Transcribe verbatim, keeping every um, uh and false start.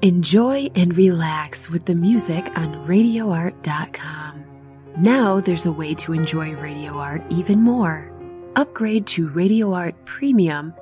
Enjoy and relax with the music on radio art dot com. Now there's a way to enjoy Radio Art even more. Upgrade to Radio Art Premium